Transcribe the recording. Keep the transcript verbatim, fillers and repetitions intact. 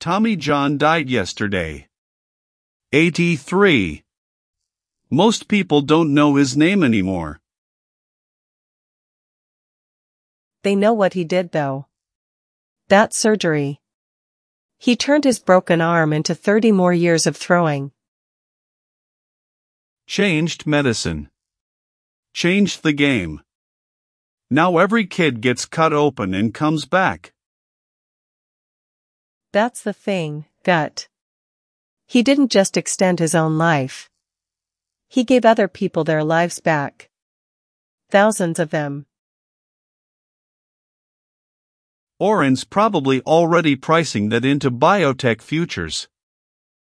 Tommy John died yesterday. eighty-three. Most people don't know his name anymore. They know what he did though. That surgery. He turned his broken arm into thirty more years of throwing. Changed medicine. Changed the game. Now every kid gets cut open and comes back. That's the thing, gut. He didn't just extend his own life. He gave other people their lives back. Thousands of them. Oren's probably already pricing that into biotech futures.